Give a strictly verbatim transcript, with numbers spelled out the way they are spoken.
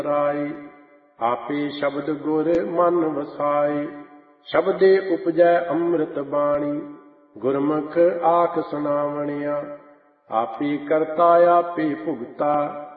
ਰਾਏ। ਆਪੇ ਸ਼ਬਦ ਗੁਰ ਮਨ ਵਸਾਏ, ਸ਼ਬਦੇ ਉਪਜੈ ਅੰਮ੍ਰਿਤ ਬਾਣੀ। ਗੁਰਮੁਖ ਆਖ ਸੁਣਾਵਣਿਆ, ਆਪੇ ਕਰਤਾ ਆਪੇ ਭੁਗਤਾ।